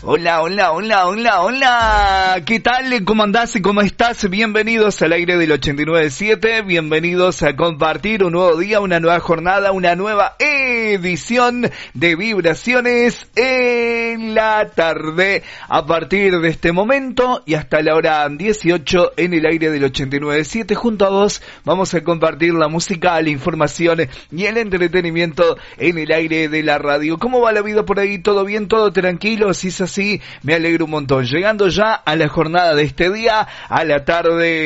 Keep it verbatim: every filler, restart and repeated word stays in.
Hola, hola, hola, hola, hola. ¿Qué tal? ¿Cómo andás y cómo estás? Bienvenidos al aire del ochenta y nueve punto siete. Bienvenidos a compartir un nuevo día, una nueva jornada, una nueva edición de Vibraciones en la tarde. A partir de este momento y hasta la hora dieciocho en el aire del ochenta y nueve punto siete, junto a vos vamos a compartir la música, la información y el entretenimiento en el aire de la radio. ¿Cómo va la vida por ahí? ¿Todo bien? ¿Todo tranquilo? Si es así, me alegro un montón. Llegando ya a la jornada de este día, a la tarde